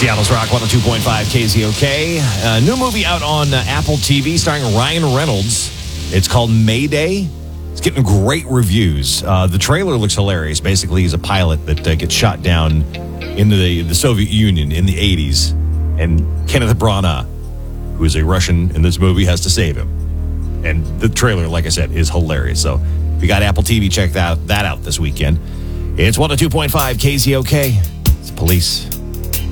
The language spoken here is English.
Seattle's Rock 102.5 KZOK. New movie out on Apple TV starring Ryan Reynolds. It's called Mayday. It's getting great reviews. The trailer looks hilarious. Basically, he's a pilot that gets shot down in the Soviet Union in the 80s. And Kenneth Branagh, who is a Russian in this movie, has to save him. And the trailer, like I said, is hilarious. So if you got Apple TV, check that out this weekend. It's 102.5 KZOK. It's Police.